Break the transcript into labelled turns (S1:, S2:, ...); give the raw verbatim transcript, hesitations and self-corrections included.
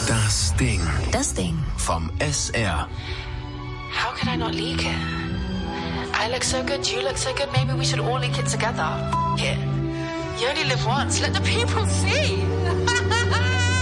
S1: Das Ding.
S2: Das Ding.
S1: Vom S R.
S3: How can I not leak it? I look so good, you look so good, maybe we should all leak it together. F it. You only live once, let the people see.